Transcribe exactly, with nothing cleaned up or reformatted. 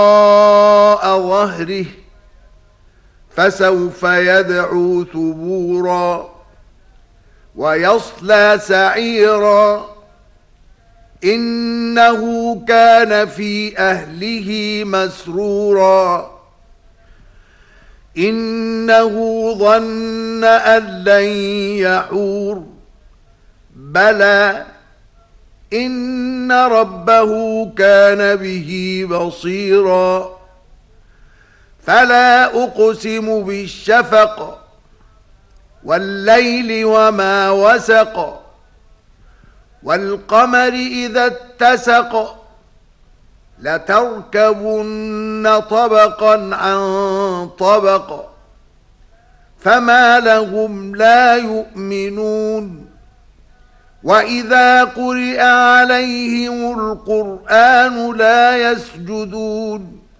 وراء ظهره فسوف يدعو ثبورا ويصلى سعيرا إنه كان في أهله مسرورا إنه ظن أن لن يحور بلى إن ربه كان به بصيرا فلا أقسم بالشفق والليل وما وسق والقمر إذا اتسق لتركبن طبقا عن طبق فما لهم لا يؤمنون وإذا قرئ عليهم القرآن لا يسجدون